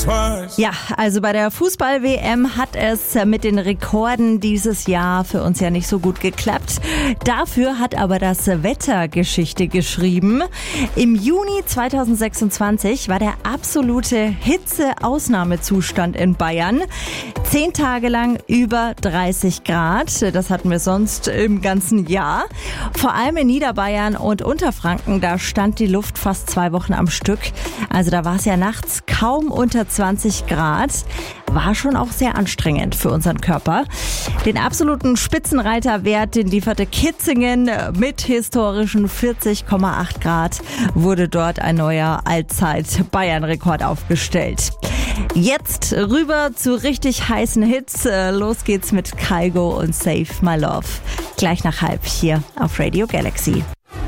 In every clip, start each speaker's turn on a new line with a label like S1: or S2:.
S1: twice.
S2: Ja, also bei der Fußball-WM hat es mit den Rekorden dieses Jahr für uns ja nicht so gut geklappt. Dafür hat aber das Wetter Geschichte geschrieben. Im Juni 2026 war der absolute Hitze-Ausnahmezustand in Bayern. 10 Tage lang über 30 Grad. Das hatten wir sonst im ganzen Jahr. Vor allem in Niederbayern und Unterfranken, da stand die Luft fast 2 Wochen am Stück. Also da war es ja nachts kaum unter 20 Grad. War schon auch sehr anstrengend für unseren Körper. Den absoluten Spitzenreiterwert, den lieferte Kitzingen mit historischen 40,8 Grad. Wurde dort ein neuer Allzeit-Bayern-Rekord aufgestellt. Jetzt rüber zu richtig heißen Hits. Los geht's mit Kygo und Save My Love. Gleich nach 12 hier auf Radio Galaxy.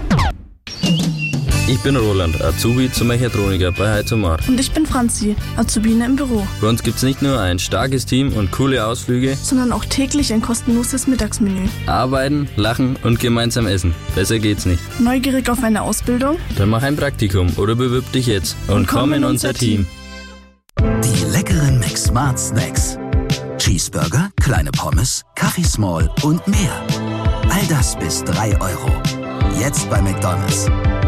S3: Ich bin Roland, Azubi zum Mechatroniker bei Heizomar.
S4: Und ich bin Franzi, Azubine im Büro.
S3: Bei uns gibt's nicht nur ein starkes Team und coole Ausflüge,
S4: Sondern auch täglich ein kostenloses Mittagsmenü.
S3: arbeiten, lachen und gemeinsam essen. Besser geht's nicht.
S4: Neugierig auf eine Ausbildung?
S3: Dann mach ein Praktikum oder bewirb dich jetzt und komm in unser Team.
S5: Die leckeren McSmart Snacks. Cheeseburger, kleine Pommes, Kaffee Small und mehr. All das bis 3 €. Jetzt bei McDonald's.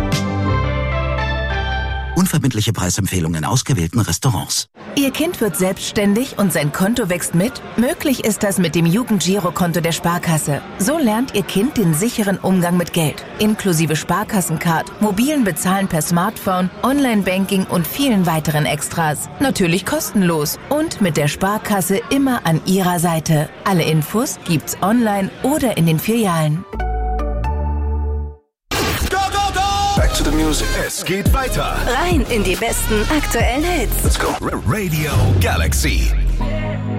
S5: Unverbindliche Preisempfehlungen in ausgewählten Restaurants.
S6: Ihr Kind wird selbstständig und sein Konto wächst mit? Möglich ist das mit dem Jugendgirokonto der Sparkasse. So lernt Ihr Kind den sicheren Umgang mit Geld. Inklusive Sparkassencard, mobilen Bezahlen per Smartphone, Online-Banking und vielen weiteren Extras. Natürlich kostenlos und mit der Sparkasse immer an Ihrer Seite. Alle Infos gibt's online oder in den Filialen.
S1: Back to the music. Es geht weiter.
S6: Rein in die besten aktuellen Hits.
S1: Let's go. Radio Galaxy.